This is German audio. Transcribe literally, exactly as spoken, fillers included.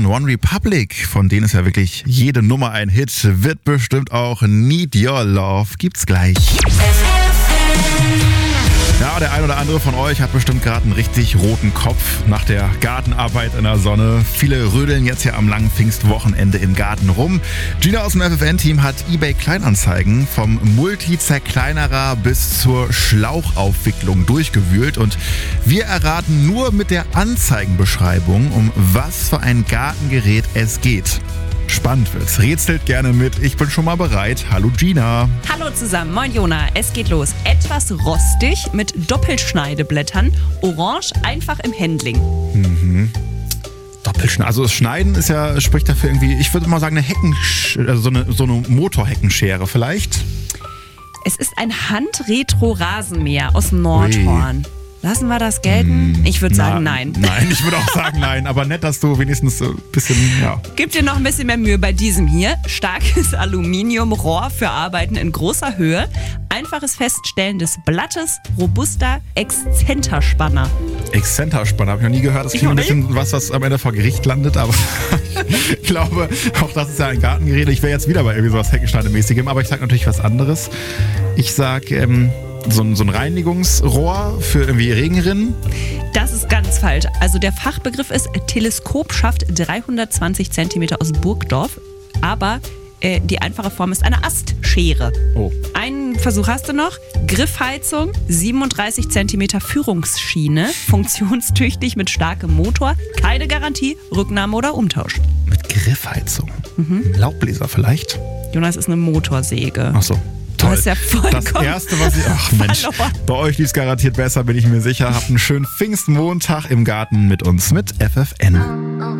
von One Republic, von denen ist ja wirklich jede Nummer ein Hit, wird bestimmt auch Need Your Love, gibt's gleich. Ja, der ein oder andere von euch hat bestimmt gerade einen richtig roten Kopf nach der Gartenarbeit in der Sonne. Viele rödeln jetzt ja am langen Pfingstwochenende im Garten rum. Gina aus dem F F N-Team hat eBay Kleinanzeigen vom Multi-Zerkleinerer bis zur Schlauchaufwicklung durchgewühlt und wir erraten nur mit der Anzeigenbeschreibung, um was für ein Gartengerät es geht. Spannend wird's. Rätselt gerne mit. Ich bin schon mal bereit. Hallo Gina. Hallo zusammen. Moin Jona. Es geht los. Etwas rostig mit Doppelschneideblättern. Orange, einfach im Handling. Mhm. Doppelschneiden. Also das Schneiden ist ja, spricht dafür irgendwie, ich würde mal sagen, eine Hecken, also so eine, so eine Motorheckenschere vielleicht. Es ist ein Handretro-Rasenmäher aus dem Nordhorn. Ui. Lassen wir das gelten? Ich würde sagen, nein. Nein, ich würde auch sagen, nein. Aber nett, dass du wenigstens ein bisschen, ja. Gib dir noch ein bisschen mehr Mühe bei diesem hier. Starkes Aluminiumrohr für Arbeiten in großer Höhe. Einfaches Feststellen des Blattes. Robuster Exzenterspanner. Exzenterspanner, habe ich noch nie gehört. Das klingt ein bisschen was, was am Ende vor Gericht landet. Aber ich glaube, auch das ist ja ein Gartengerät. Ich wäre jetzt wieder bei irgendwie sowas Heckenschneidemäßigem. Aber ich sage natürlich was anderes. Ich sage, ähm... So ein, so ein Reinigungsrohr für irgendwie Regenrinnen? Das ist ganz falsch. Also der Fachbegriff ist Teleskopschaft dreihundertzwanzig Zentimeter aus Burgdorf. Aber äh, die einfache Form ist eine Astschere. Oh. Einen Versuch hast du noch. Griffheizung, siebenunddreißig Zentimeter Führungsschiene. Funktionstüchtig mit starkem Motor. Keine Garantie, Rücknahme oder Umtausch. Mit Griffheizung? Mhm. Laubbläser vielleicht? Jonas, ist eine Motorsäge. Ach so. Toll. Das ist ja vollkommen das Erste, was ich... Ach Mensch, verloren. Bei euch lief es garantiert besser, bin ich mir sicher. Habt einen schönen Pfingstmontag im Garten mit uns, mit F F N.